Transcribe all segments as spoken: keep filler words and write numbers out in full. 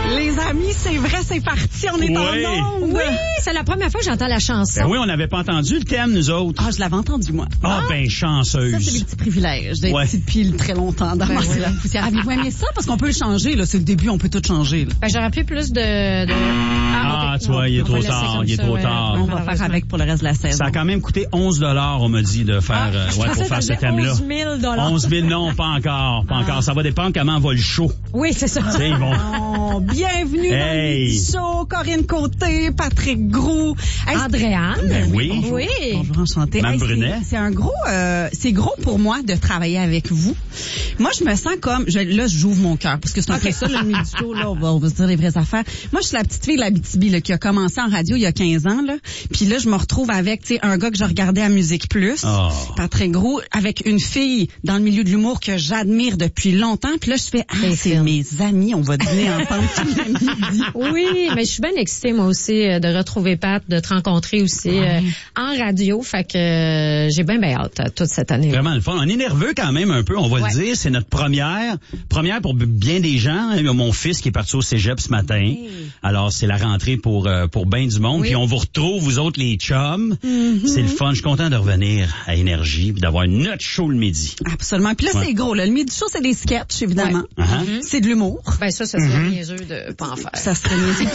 Les amis, c'est vrai, c'est parti, on est Oui. en onde. Oui, c'est la première fois que j'entends la chanson. Ben oui, on n'avait pas entendu le thème, nous autres. Ah, je l'avais entendu, moi. Ah, ben chanceuse. Ça, c'est les petits privilèges d'être Ouais. ici depuis très longtemps dans Ben Marcel oui. la poussière. Avez-vous aimé ça? Parce qu'on peut le changer, là. C'est le début, on peut tout changer, là. Ben, j'aurais pu plus de... de... Ah, ok. tu vois, il est On va trop laisser tard, comme il est ça, trop ouais. tard. On va faire malheureusement. avec pour le reste de la saison. Ça a quand même coûté onze dollars, on m'a dit, de faire, euh, ouais, pour faire ce thème-là. onze mille dollars. onze mille, non, pas encore, pas encore. Ça va dépendre comment va le show. Oui, c'est ça. Tu sais, ils vont... Oh, bienvenue dans le Hey. Midi Show. Corinne Côté, Patrick Groux. Hey, Andréane. Ben oui. Bonjour. Oui. Bonjour, enchantée. Mme Hey, Brunet. c'est- C'est un gros, euh, c'est gros pour moi de travailler avec vous. Moi, je me sens comme, je, là, j'ouvre mon cœur parce que c'est un peu ça le Midi Show, là. On va, on va se dire les vraies affaires. Moi, je suis la petite fille de l'Abitibi, là, qui a commencé en radio il y a quinze ans, là. Puis là, je me retrouve avec, tu sais, un gars que je regardais à Musique Plus, Oh. Patrick Groux, avec une fille dans le milieu de l'humour que j'admire depuis longtemps. Puis là, je fais, ah, C'est c'est fine. mes amis, on va dîner ensemble tous les midis. Oui, mais je suis bien excitée, moi aussi, euh, de retrouver Pat, de te rencontrer aussi euh, en radio. Fait que euh, j'ai bien, bien hâte euh, toute cette année. Vraiment le fun. On est nerveux quand même un peu, on va Ouais. le dire. C'est notre première. Première pour b- bien des gens. Il y a mon fils qui est parti au cégep ce matin. Alors, c'est la rentrée pour euh, pour bien du monde. Oui. Puis on vous retrouve, vous autres, les chums. C'est le fun. Je suis content de revenir à Énergie puis d'avoir notre show le midi. Absolument. Puis là, Ouais. c'est gros, là. Le Midi Show, c'est des sketchs, évidemment. Ouais. Uh-huh. C'est de l'humour. Ben ça, ça serait niaiseux de pas en faire. Ça serait mieux.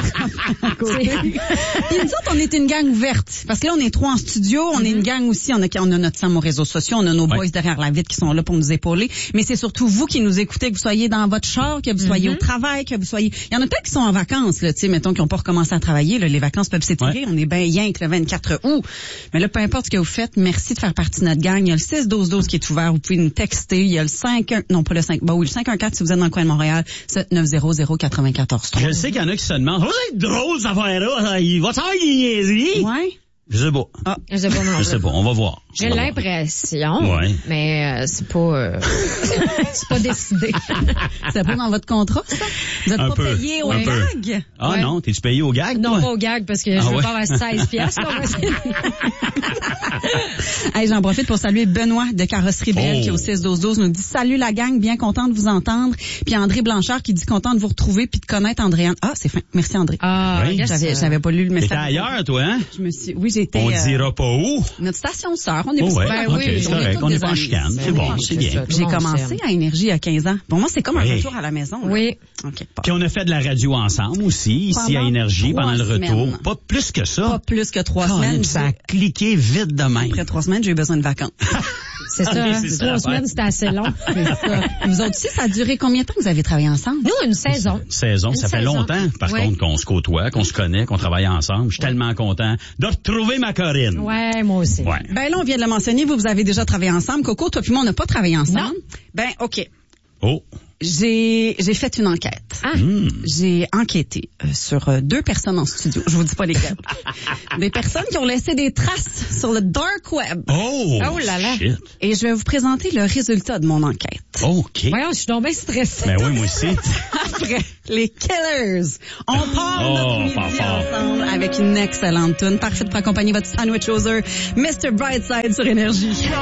Puis nous autres, on est une gang ouverte. Parce que là, on est trois en studio. On est une gang aussi. On a, on a notre Sam aux réseaux sociaux. On a nos Ouais. boys derrière la vitre qui sont là pour nous épauler. Mais c'est surtout vous qui nous écoutez, que vous soyez dans votre char, que vous soyez au travail, que vous soyez... Il y en a peut-être qui sont en vacances, là, tu sais, mettons, qui n'ont pas recommencé à travailler. Là, les vacances peuvent s'étirer. Ouais. On est bien rien que le vingt-quatre août. Mais là, peu importe ce que vous faites, merci de faire partie de notre gang. Il y a le six douze douze qui est ouvert. Vous pouvez nous texter. Il y a le cinq un... Non, pas le cinq... Bah oui, le cinq un quatre si vous êtes dans le coin de Montréal. sept neuf zéro zéro quatre-vingt-quatorze trois. Je sais qu'il y en a qui se demandent, ça va être drôle cette affaire-là. Il va faire des niaiseries? Ouais. Je sais pas. Ah. Je sais pas non Je plus. sais pas. On va voir. J'ai On va voir. l'impression, Ouais. mais euh, c'est pas euh, c'est pas décidé. C'est pas dans votre contrat, ça? Vous êtes Un pas peu. payé au Un peu. gag? Ah Ouais. non, t'es-tu payé au gag? Non, toi? pas au gag, parce que je Ah veux ouais? pas avoir seize piastres. là, moi, c'est- Hey, j'en profite pour saluer Benoît de Carrosserie Belle Oh. qui est au six douze douze nous dit salut la gang, bien content de vous entendre. Puis André Blanchard qui dit content de vous retrouver puis de connaître Andréane. Ah, c'est fin. Merci André. Ah, Oui. yes, J'avais euh, j'avais pas lu le message. T'étais ailleurs, toi, hein? Je me suis oui, j'étais On euh, dira pas où. notre station sœur, on est Oh, plus ouais. ben Ok, oui, c'est on correct. toutes On des est pas en amies. chicane. C'est Oui, bon, c'est c'est bien. ça. Tout le J'ai monde commencé s'aime. à Énergie à quinze ans. Pour moi, c'est comme un Oui. retour à la maison. là. Oui. OK, pas, Puis on a fait de la radio ensemble aussi, ici Pendant à Énergie, trois pendant le retour. semaines. Pas plus que pas ça. plus que trois Colin, semaines. puis ça a cliqué vite de même. Après trois semaines, j'ai eu besoin de vacances. C'est ça, oui, hein? c'est ça, Trois l'affaire. semaines, c'était assez long. C'est ça. Vous autres aussi, ça a duré combien de temps que vous avez travaillé ensemble? Nous, une saison. Saison, Une ça fait saison. longtemps, par Ouais. contre, qu'on se côtoie, qu'on se connaît, qu'on travaille ensemble. Je suis tellement content de retrouver ma Corinne. Ouais, moi aussi. Ouais. Ben là, on vient de le mentionner, vous, vous avez déjà travaillé ensemble. Coco, toi puis moi, on n'a pas travaillé ensemble. Non. Ben, OK. Oh. J'ai j'ai fait une enquête. Ah. Hmm. J'ai enquêté euh, sur euh, deux personnes en studio. Je vous dis pas lesquelles. Des personnes qui ont laissé des traces sur le dark web. Oh. Oh là là. Shit. Et je vais vous présenter le résultat de mon enquête. OK. Voyons, je suis donc bien stressée. Ben oui, moi aussi. Après, les Killers. On part Oh, notre midi fort, fort. ensemble avec une excellente tune. Parfaite pour accompagner votre sandwich Ozer, mister Brightside sur Énergie.